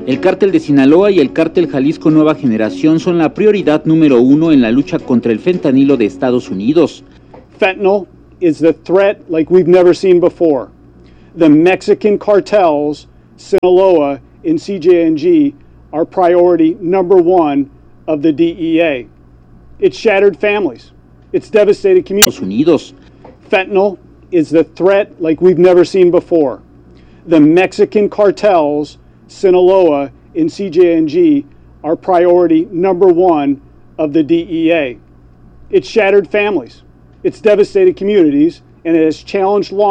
El cártel de Sinaloa y el cártel Jalisco Nueva Generación son la prioridad número 1 en la lucha contra el fentanilo de Estados Unidos. Fentanyl is the threat like we've never seen before. The Mexican cartels, Sinaloa and CJNG, are priority number 1 of the DEA. It's shattered families. It's devastated communities. Estados Unidos. Fentanyl is the threat like we've never seen before. The Mexican cartels, Sinaloa and CJNG, are priority number 1 of the DEA. It's shattered families. It's devastated communities, and it has challenged law